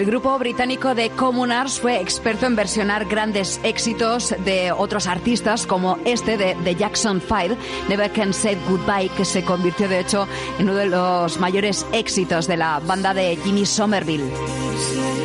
El grupo británico de Communards fue experto en versionar grandes éxitos de otros artistas, como este de The Jackson 5, Never Can Say Goodbye, que se convirtió de hecho en uno de los mayores éxitos de la banda de Jimmy Somerville.